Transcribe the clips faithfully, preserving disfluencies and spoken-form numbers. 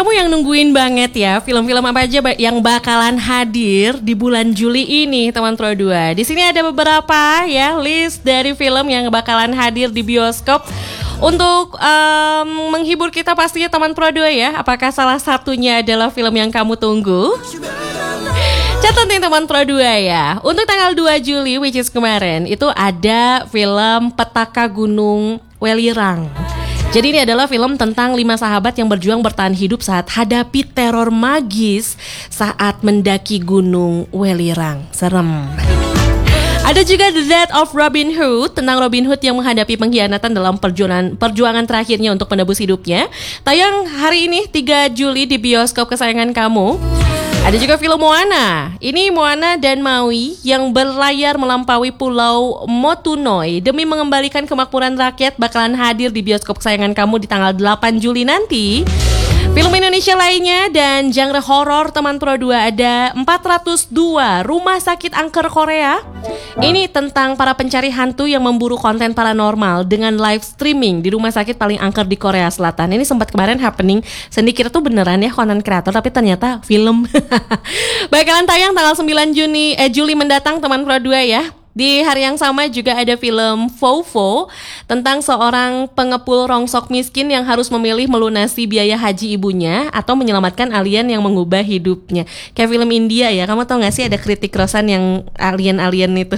kamu yang nungguin banget ya film-film apa aja yang bakalan hadir di bulan Juli ini, teman Pro dua. Di sini ada beberapa ya list dari film yang bakalan hadir di bioskop untuk um, menghibur kita pastinya teman Pro dua ya. Apakah salah satunya adalah film yang kamu tunggu? Catat nih teman Pro dua ya. Untuk tanggal dua Juli which is kemarin itu ada film Petaka Gunung Welirang. Jadi ini adalah film tentang lima sahabat yang berjuang bertahan hidup saat hadapi teror magis saat mendaki Gunung Welirang. Serem. Ada juga The Death of Robin Hood, tentang Robin Hood yang menghadapi pengkhianatan dalam perjuangan perjuangan terakhirnya untuk menebus hidupnya. Tayang hari ini tiga Juli di bioskop kesayangan kamu. Ada juga film Moana. Ini Moana dan Maui yang berlayar melampaui pulau Motunoi demi mengembalikan kemakmuran rakyat bakalan hadir di bioskop kesayangan kamu di tanggal delapan Juli nanti. Film Indonesia lainnya dan genre horor teman Pro dua ada empat ratus dua Rumah Sakit Angker Korea. Ini tentang para pencari hantu yang memburu konten paranormal dengan live streaming di rumah sakit paling angker di Korea Selatan. Ini sempat kemarin happening. Sendi kira tuh beneran ya konten kreator, tapi ternyata film. Bakalan tayang tanggal sembilan Juni eh Juli mendatang teman Pro dua ya. Di hari yang sama juga ada film Fofo tentang seorang pengepul rongsok miskin yang harus memilih melunasi biaya haji ibunya atau menyelamatkan alien yang mengubah hidupnya. Kayak film India ya, kamu tau gak sih ada Kritik Roshan yang alien-alien itu.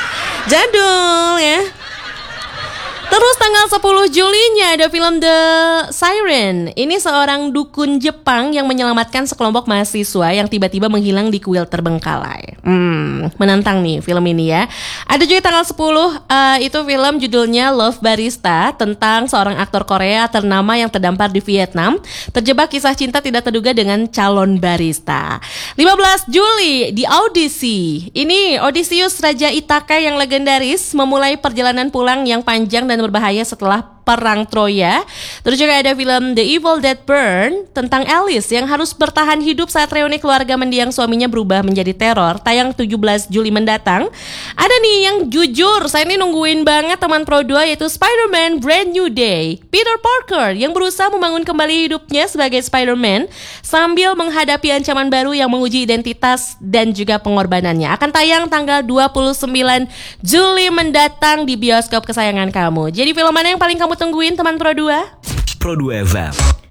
Jadul ya. Terus tanggal sepuluh Julinya ada film The Siren. Ini seorang dukun Jepang yang menyelamatkan sekelompok mahasiswa yang tiba-tiba menghilang di kuil terbengkalai. Hmm, menantang nih film ini ya. Ada juga tanggal sepuluh uh, itu film judulnya Love Barista, tentang seorang aktor Korea ternama yang terdampar di Vietnam, terjebak kisah cinta tidak terduga dengan calon barista. lima belas Juli di Audisi. Ini Odysseus Raja Ithaka yang legendaris memulai perjalanan pulang yang panjang dan berbahaya setelah Perang Troya. Terus juga ada film The Evil Dead Burn tentang Alice yang harus bertahan hidup saat reuni keluarga mendiang suaminya berubah menjadi teror. Tayang tujuh belas Juli mendatang. Ada nih yang jujur, saya ini nungguin banget teman Pro dua, yaitu Spider-Man Brand New Day. Peter Parker yang berusaha membangun kembali hidupnya sebagai Spider-Man sambil menghadapi ancaman baru yang menguji identitas dan juga pengorbanannya. Akan tayang tanggal dua puluh sembilan Juli mendatang di bioskop kesayangan kamu. Jadi film mana yang paling kamu tungguin teman Pro dua? Pro dua F M.